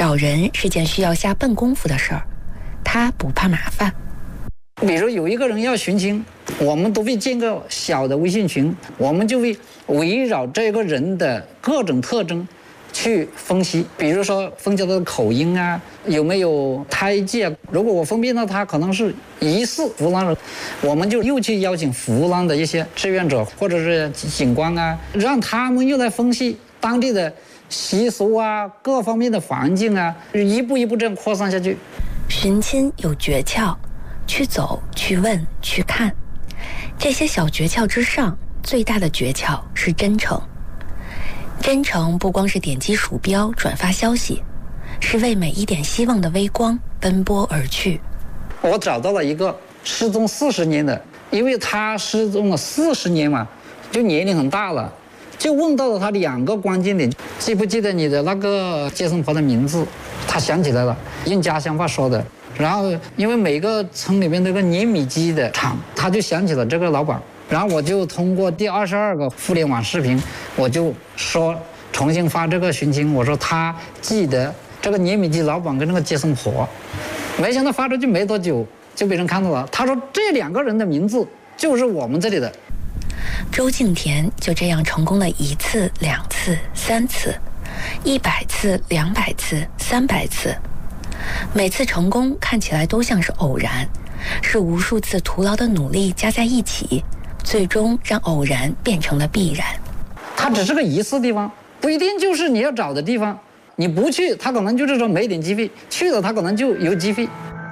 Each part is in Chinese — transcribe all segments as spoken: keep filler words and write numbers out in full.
找人是件需要下笨功夫的事儿，他不怕麻烦。 比如有一个人要寻亲，我们都会建个小的微信群，我们就会围绕这个人的各种特征去分析，比如说分析他的口音啊，有没有胎记啊。如果我分辨到他可能是疑似湖南人，我们就又去邀请湖南的一些志愿者或者是警官啊，让他们又来分析当地的习俗啊，各方面的环境啊，一步一步这样扩散下去。 寻亲有诀窍，去走，去问，去看。这些小诀窍之上，最大的诀窍是真诚。真诚不光是点击鼠标转发消息，是为每一点希望的微光奔波而去。 我找到了一个失踪四十年的，因为他失踪了四十年嘛，就年龄很大了，就问到了他两个关键点：记不记得你的那个接生婆的名字？他想起来了，用家乡话说的。然后因为每个村里面都有个碾米机的厂，他就想起了这个老板。然后我就通过第二十二个互联网视频，我就说重新发这个寻亲，我说他记得这个碾米机老板跟那个接生婆，没想到发出去没多久就被人看到了。他说这两个人的名字就是我们这里的。 周敬田就这样成功了一次、两次、三次，一百次、两百次、三百次，每次成功看起来都像是偶然，是无数次徒劳的努力加在一起，最终让偶然变成了必然。 它只是个疑似地方，不一定就是你要找的地方。你不去，它可能就是说没点机会；去了，它可能就有机会。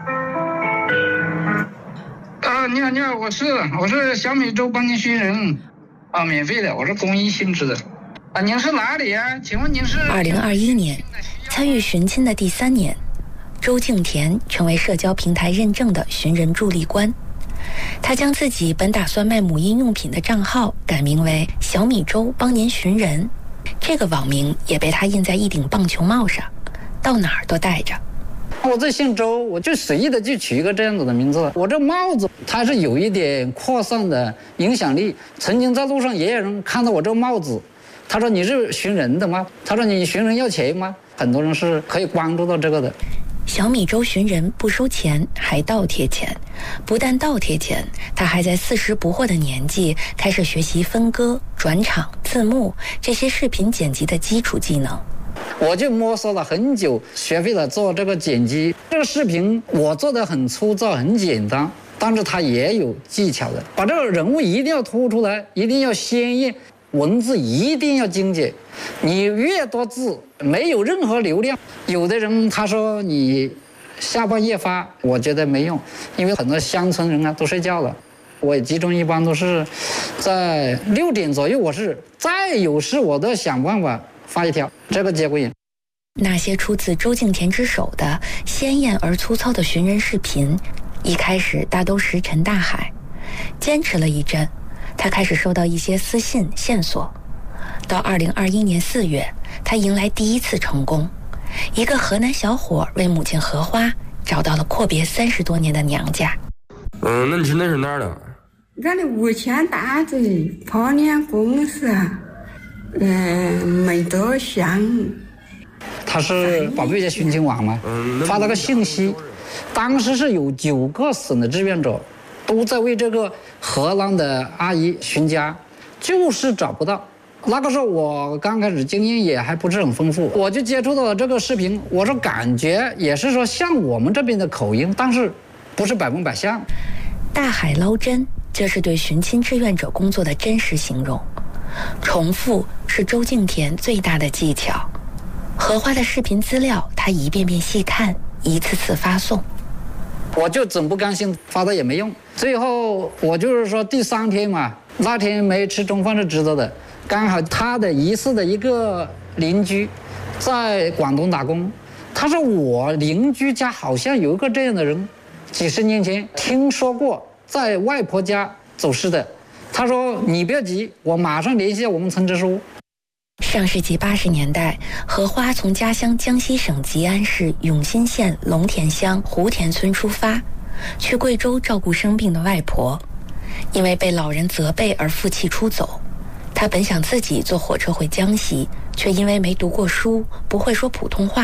啊，你好，你好，我是我是小米粥帮您寻人，啊，免费的，我是公益性质的。啊，您是哪里啊？请问您是？ 二零二一年，参与寻亲的第三年，周敬田成为社交平台认证的寻人助力官。他将自己本打算卖母婴用品的账号改名为小米粥帮您寻人，这个网名也被他印在一顶棒球帽上，到哪儿都带着。 我这姓周，我就随意的就取一个这样子的名字。我这帽子它是有一点扩散的影响力，曾经在路上也有人看到我这个帽子，他说你是寻人的吗？他说你寻人要钱吗？很多人是可以关注到这个的。 小米粥寻人不收钱，还倒贴钱。不但倒贴钱，他还在四十不惑的年纪开始学习分割、转场、字幕这些视频剪辑的基础技能。 我就摸索了很久，学会了做这个剪辑。这个视频我做的很粗糙、很简单，但是它也有技巧的。把这个人物一定要突出来，一定要鲜艳，文字一定要精简。你越多字，没有任何流量。有的人他说你下半夜发，我觉得没用，因为很多乡村人啊都睡觉了。我集中一般都是在六点左右，我是再有事我都要想办法发一条，这个节骨眼。 那些出自周敬田之手的鲜艳而粗糙的寻人视频，一开始大都石沉大海。坚持了一阵，他开始收到一些私信线索。到二零二一年四月，他迎来第一次成功。一个河南小伙为母亲荷花找到了阔别三十多年的娘家。 嗯，那你是那是哪儿的？ 俺的吴谦大嘴泡脸公司，嗯，没多像。 他是宝贝家寻亲网嘛，发了个信息，当时是有九个省的志愿者都在为这个荷兰的阿姨寻家，就是找不到。那个时候我刚开始经验也还不是很丰富，我就接触到了这个视频，我说感觉也是说像我们这边的口音，但是不是百分百像。 大海捞针，这是对寻亲志愿者工作的真实形容。重复是周敬田最大的技巧。荷花的视频资料他一遍遍细看，一次次发送。 我就总不甘心发的也没用，最后我就是说第三天嘛，那天没吃中饭是知道的，刚好他的疑似的一个邻居在广东打工，他说我邻居家好像有一个这样的人，几十年前听说过在外婆家走失的。他说你不要急，我马上联系我们村支书。 上世纪八十年代，荷花从家乡江西省吉安市永新县龙田乡湖田村出发，去贵州照顾生病的外婆。因为被老人责备而负气出走，他本想自己坐火车回江西，却因为没读过书，不会说普通话，